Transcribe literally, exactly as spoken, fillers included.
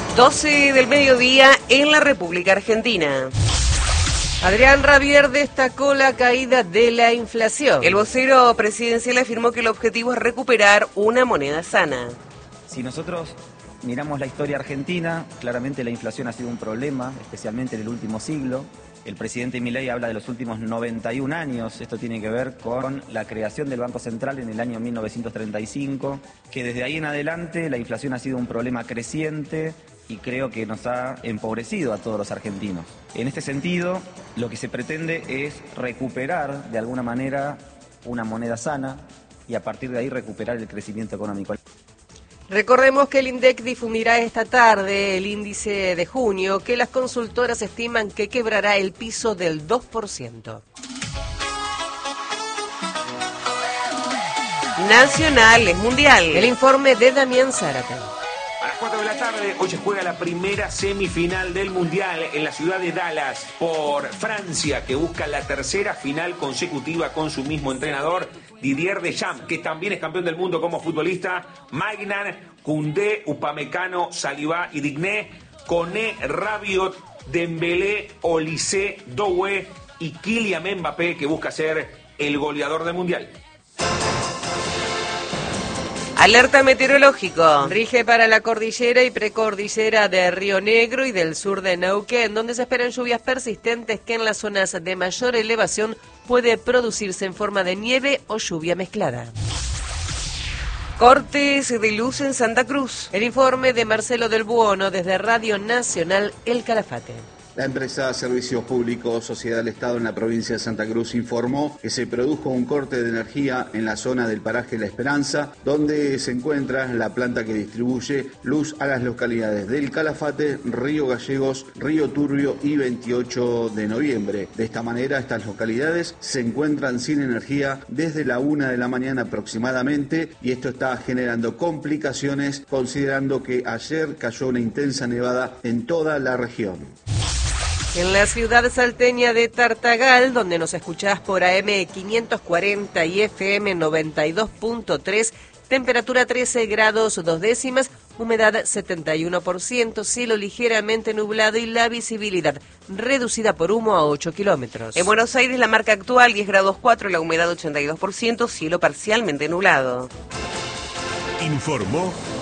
doce del mediodía en la República Argentina. Adrián Rabier destacó la caída de la inflación. El vocero presidencial afirmó que el objetivo es recuperar una moneda sana. Si nosotros miramos la historia argentina, claramente la inflación ha sido un problema, especialmente en el último siglo. El presidente Milei habla de los últimos noventa y un años. Esto tiene que ver con la creación del Banco Central en el año mil novecientos treinta y cinco, que desde ahí en adelante la inflación ha sido un problema creciente y creo que nos ha empobrecido a todos los argentinos. En este sentido, lo que se pretende es recuperar de alguna manera una moneda sana y a partir de ahí recuperar el crecimiento económico. Recordemos que el INDEC difundirá esta tarde el índice de junio, que las consultoras estiman que quebrará el piso del dos por ciento. Nacional es mundial. El informe de Damián Zárate. A las cuatro de la tarde, hoy se juega la primera semifinal del Mundial en la ciudad de Dallas por Francia, que busca la tercera final consecutiva con su mismo entrenador, Didier Deschamps, que también es campeón del mundo como futbolista. Maignan, Koundé, Upamecano, Saliba y Digné, Koné, Rabiot, Dembélé, Olise, Doué y Kylian Mbappé, que busca ser el goleador del Mundial. Alerta meteorológico. Rige para la cordillera y precordillera de Río Negro y del sur de Neuquén, donde se esperan lluvias persistentes que en las zonas de mayor elevación puede producirse en forma de nieve o lluvia mezclada. Cortes de luz en Santa Cruz. El informe de Marcelo del Buono desde Radio Nacional El Calafate. La empresa Servicios Públicos Sociedad del Estado en la provincia de Santa Cruz informó que se produjo un corte de energía en la zona del paraje La Esperanza, donde se encuentra la planta que distribuye luz a las localidades del Calafate, Río Gallegos, Río Turbio y veintiocho de noviembre. De esta manera, estas localidades se encuentran sin energía desde la una de la mañana aproximadamente, y esto está generando complicaciones considerando que ayer cayó una intensa nevada en toda la región. En la ciudad salteña de Tartagal, donde nos escuchás por A M quinientos cuarenta y F M noventa y dos punto tres, temperatura trece grados dos décimas, humedad setenta y uno por ciento, cielo ligeramente nublado y la visibilidad reducida por humo a ocho kilómetros. En Buenos Aires la marca actual diez grados cuatro, la humedad ochenta y dos por ciento, cielo parcialmente nublado. Informó